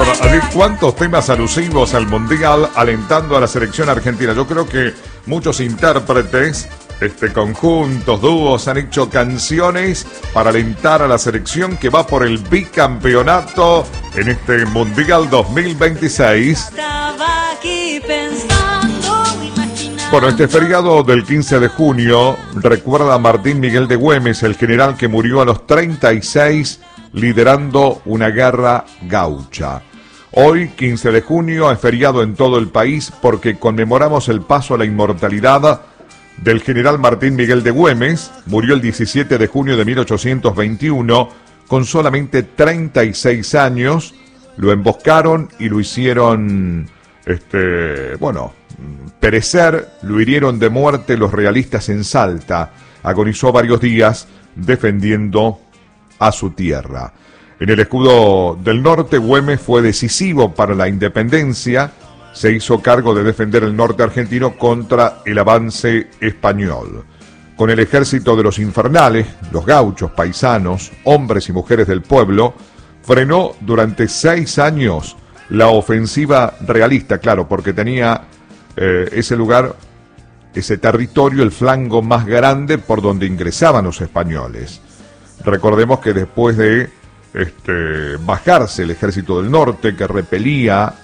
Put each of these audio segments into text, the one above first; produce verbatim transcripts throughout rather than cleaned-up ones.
Bueno, a ver, ¿cuántos temas alusivos al Mundial alentando a la selección argentina? Yo creo que muchos intérpretes, este, conjuntos, dúos han hecho canciones para alentar a la selección que va por el bicampeonato en este Mundial dos mil veintiséis. Bueno, este feriado del quince de junio recuerda a Martín Miguel de Güemes, el general que murió a los treinta y seis liderando una guerra gaucha. Hoy, quince de junio, es feriado en todo el país porque conmemoramos el paso a la inmortalidad del general Martín Miguel de Güemes. Murió el diecisiete de junio de mil ochocientos veintiuno con solamente treinta y seis años. Lo emboscaron y lo hicieron, este, bueno, perecer. Lo hirieron de muerte los realistas en Salta. Agonizó varios días defendiendo a su tierra. En el escudo del norte, Güemes fue decisivo para la independencia. Se hizo cargo de defender el norte argentino contra el avance español. Con el ejército de los infernales, los gauchos, paisanos, hombres y mujeres del pueblo, frenó durante seis años la ofensiva realista, claro, porque tenía eh, ese lugar, ese territorio, el flanco más grande por donde ingresaban los españoles. Recordemos que después de este, bajarse el ejército del norte que repelía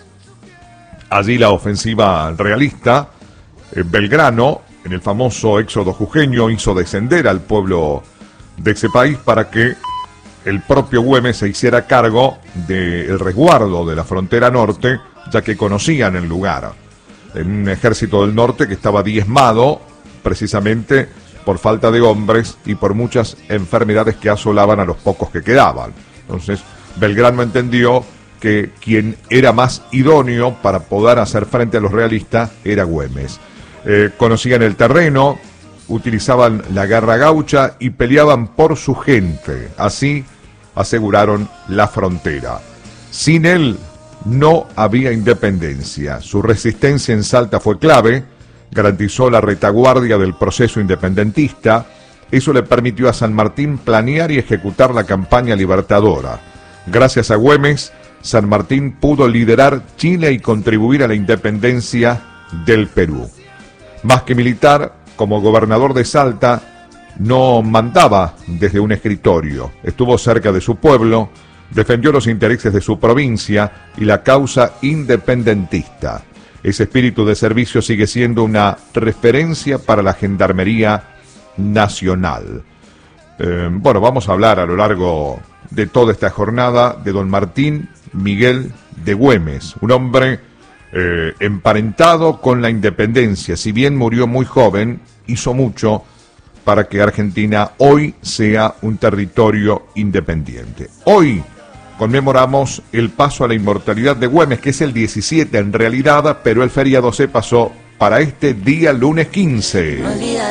allí la ofensiva realista, eh, Belgrano, en el famoso éxodo jujeño, hizo descender al pueblo de ese país para que el propio Güemes se hiciera cargo del resguardo de la frontera norte, ya que conocían el lugar. En un ejército del norte que estaba diezmado precisamente por falta de hombres y por muchas enfermedades que asolaban a los pocos que quedaban. Entonces, Belgrano entendió que quien era más idóneo para poder hacer frente a los realistas era Güemes. Eh, conocían el terreno, utilizaban la guerra gaucha y peleaban por su gente. Así aseguraron la frontera. Sin él no había independencia. Su resistencia en Salta fue clave. Garantizó la retaguardia del proceso independentista. Eso le permitió a San Martín planear y ejecutar la campaña libertadora. Gracias a Güemes, San Martín pudo liderar Chile y contribuir a la independencia del Perú. Más que militar, como gobernador de Salta, no mandaba desde un escritorio. Estuvo cerca de su pueblo, defendió los intereses de su provincia y la causa independentista. Ese espíritu de servicio sigue siendo una referencia para la Gendarmería Nacional. Eh, bueno, vamos a hablar a lo largo de toda esta jornada de don Martín Miguel de Güemes, un hombre eh, emparentado con la independencia. Si bien murió muy joven, hizo mucho para que Argentina hoy sea un territorio independiente. Hoy conmemoramos el paso a la inmortalidad de Güemes, que es el diecisiete en realidad, pero el feriado se pasó para este día lunes quince.